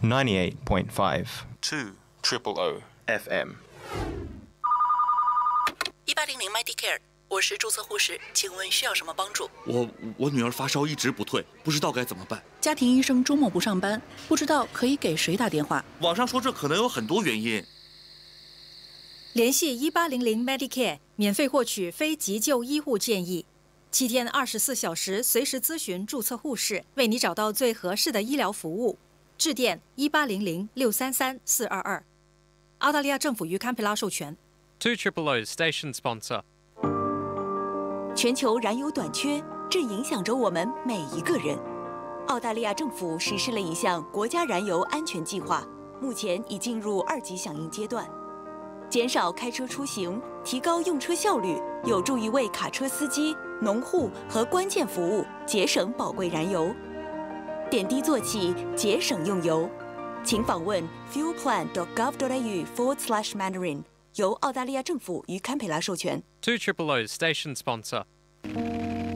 98.5 2 triple O FM。 1800 Medicare， 我是注册护士，请问需要什么帮助？ 我女儿发烧一直不退，不知道该怎么办。 家庭医生周末不上班，不知道可以给谁打电话。 网上说这可能有很多原因。 联系1800 Medicare， 免费获取非急救医护建议，7天24小时随时咨询注册护士，为你找到最合适的医疗服务。致电1800 633 422。澳大利亚政府与堪培拉授权。 2 triple O station sponsor。 全球燃油短缺正影响着我们每一个人。澳大利亚政府实施了一项国家燃油安全计划，目前已进入2级响应阶段。减少开车出行，提高用车效率，有助于为卡车司机、农户和关键服务节省宝贵燃油。点滴做起，节省用油。请访问 fuelplan.gov.au/Mandarin， 由澳大利亚政府与堪培拉授权。 2 triple O station sponsor。